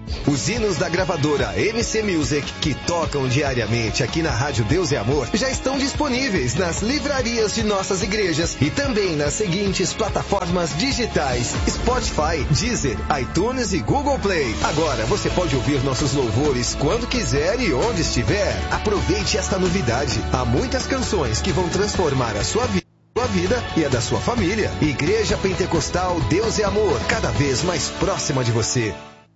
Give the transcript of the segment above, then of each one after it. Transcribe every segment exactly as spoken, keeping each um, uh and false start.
Os hinos da gravadora M C Music, que tocam diariamente aqui na Rádio Deus e Amor, já estão disponíveis nas livrarias de nossas igrejas e também nas seguintes plataformas digitais: Spotify, Deezer, iTunes e Google Play. Agora você pode ouvir nossos louvores quando quiser e onde estiver. Aproveite esta novidade. Há muitas canções que vão transformar a sua vida. Sua vida e a da sua família. Igreja Pentecostal Deus e Amor, cada vez mais próxima de você.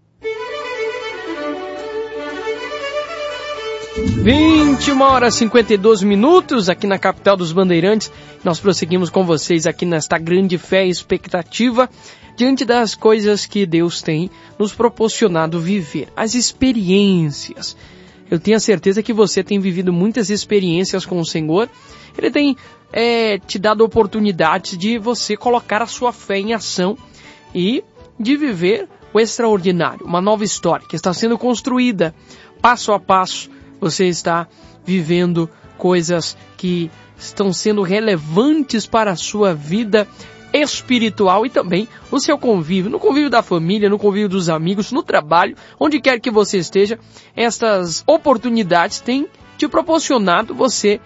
vinte e uma horas e cinquenta e dois minutos aqui na capital dos Bandeirantes. Nós prosseguimos com vocês aqui nesta grande fé e expectativa diante das coisas que Deus tem nos proporcionado viver, as experiências. Eu tenho a certeza que você tem vivido muitas experiências com o Senhor. Ele tem é, te dado oportunidades de você colocar a sua fé em ação e de viver o extraordinário, uma nova história que está sendo construída passo a passo. Você está vivendo coisas que estão sendo relevantes para a sua vida espiritual e também o seu convívio, no convívio da família, no convívio dos amigos, no trabalho, onde quer que você esteja. Estas oportunidades têm te proporcionado você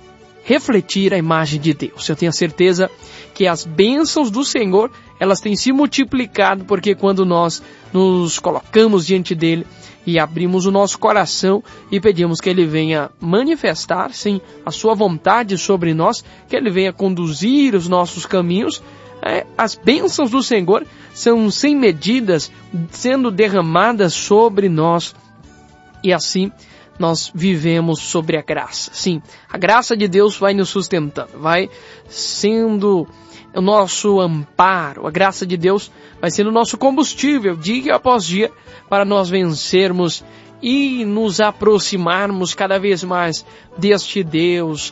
refletir a imagem de Deus. Eu tenho a certeza que as bênçãos do Senhor, elas têm se multiplicado, porque quando nós nos colocamos diante dele e abrimos o nosso coração e pedimos que ele venha manifestar, sim, a sua vontade sobre nós, que ele venha conduzir os nossos caminhos, é, as bênçãos do Senhor são sem medidas sendo derramadas sobre nós e assim nós vivemos sobre a graça. Sim, a graça de Deus vai nos sustentando, vai sendo o nosso amparo, a graça de Deus vai sendo o nosso combustível dia após dia para nós vencermos e nos aproximarmos cada vez mais deste Deus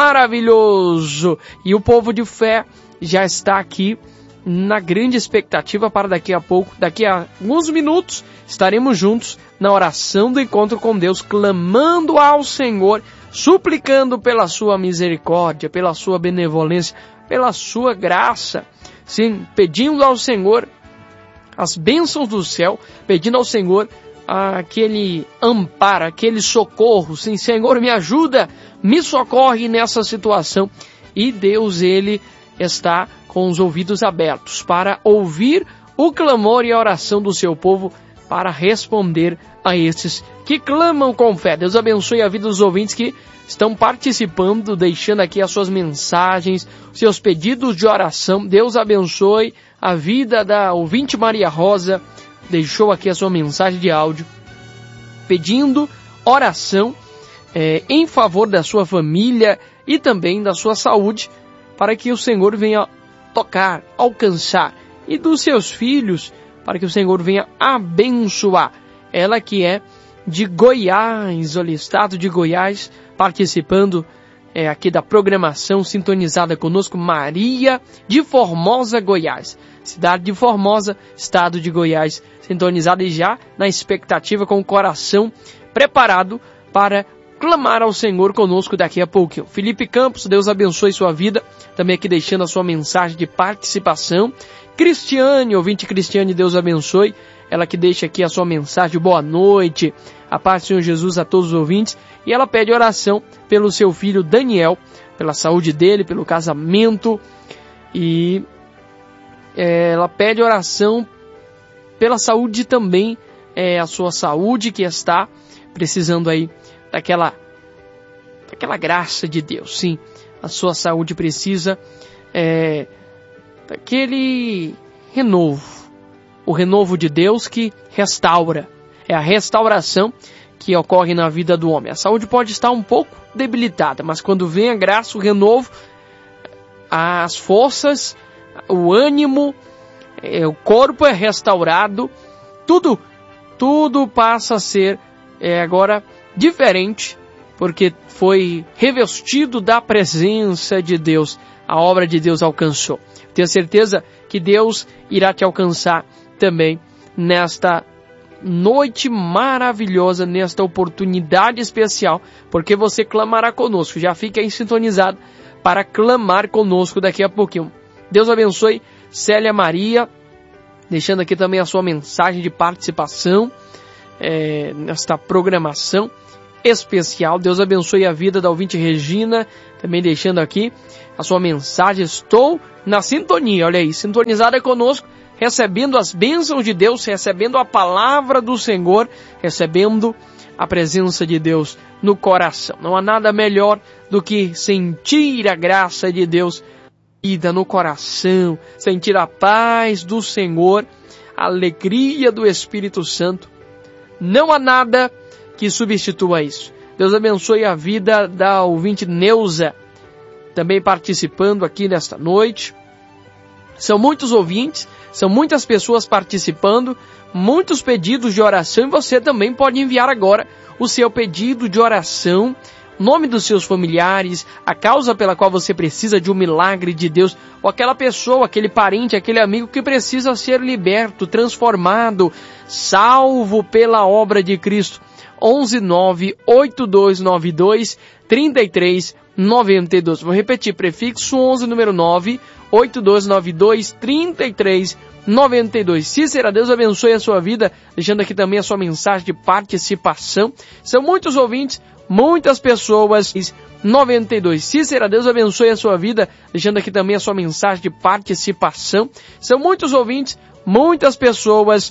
maravilhoso. E o povo de fé já está aqui na grande expectativa para daqui a pouco, daqui a alguns minutos, estaremos juntos na oração do encontro com Deus, clamando ao Senhor, suplicando pela sua misericórdia, pela sua benevolência, pela sua graça, sim, pedindo ao Senhor as bênçãos do céu, pedindo ao Senhor aquele amparo, aquele socorro, sim, Senhor, me ajuda, me socorre nessa situação. E Deus, ele está com os ouvidos abertos para ouvir o clamor e a oração do seu povo, para responder a esses que clamam com fé. Deus abençoe a vida dos ouvintes que estão participando, deixando aqui as suas mensagens, seus pedidos de oração. Deus abençoe a vida da ouvinte Maria Rosa, deixou aqui a sua mensagem de áudio, pedindo oração é, em favor da sua família e também da sua saúde, para que o Senhor venha tocar, alcançar, e dos seus filhos, para que o Senhor venha abençoar. Ela que é de Goiás, olha, estado de Goiás, participando é, aqui da programação, sintonizada conosco, Maria de Formosa, Goiás. Cidade de Formosa, estado de Goiás, sintonizada e já na expectativa, com o coração preparado para clamar ao Senhor conosco daqui a pouquinho. Felipe Campos, Deus abençoe sua vida, também aqui deixando a sua mensagem de participação. Cristiane, ouvinte Cristiane, Deus abençoe, ela que deixa aqui a sua mensagem, boa noite, a paz do Senhor Jesus a todos os ouvintes, e ela pede oração pelo seu filho Daniel, pela saúde dele, pelo casamento, e é, ela pede oração pela saúde também, é, a sua saúde que está precisando aí daquela, daquela graça de Deus, sim, a sua saúde precisa é, daquele renovo, o renovo de Deus que restaura, é a restauração que ocorre na vida do homem. A saúde pode estar um pouco debilitada, mas quando vem a graça, o renovo, as forças, o ânimo, é, o corpo é restaurado, tudo, tudo passa a ser é, agora diferente, porque foi revestido da presença de Deus, a obra de Deus alcançou. Tenho certeza que Deus irá te alcançar também nesta noite maravilhosa, nesta oportunidade especial, porque você clamará conosco. Já fique aí sintonizado para clamar conosco daqui a pouquinho. Deus abençoe Célia Maria, deixando aqui também a sua mensagem de participação é, nesta programação especial. Deus abençoe a vida da ouvinte Regina, também deixando aqui a sua mensagem. Estou na sintonia, olha aí, sintonizada conosco, recebendo as bênçãos de Deus, recebendo a palavra do Senhor, recebendo a presença de Deus no coração. Não há nada melhor do que sentir a graça de Deus vida no coração, sentir a paz do Senhor, a alegria do Espírito Santo. Não há nada que substitua isso. Deus abençoe a vida da ouvinte Neuza, também participando aqui nesta noite. São muitos ouvintes, são muitas pessoas participando, muitos pedidos de oração, e você também pode enviar agora o seu pedido de oração, o nome dos seus familiares, a causa pela qual você precisa de um milagre de Deus, ou aquela pessoa, aquele parente, aquele amigo que precisa ser liberto, transformado, salvo pela obra de Cristo. onze nove oito dois nove dois três três nove dois. Vou repetir, prefixo onze, número nove oito dois nove dois três três nove dois. Cícera, Deus abençoe a sua vida, deixando aqui também a sua mensagem de participação. São muitos ouvintes, muitas pessoas. noventa e dois. Cícera, Deus abençoe a sua vida, deixando aqui também a sua mensagem de participação. São muitos ouvintes, muitas pessoas.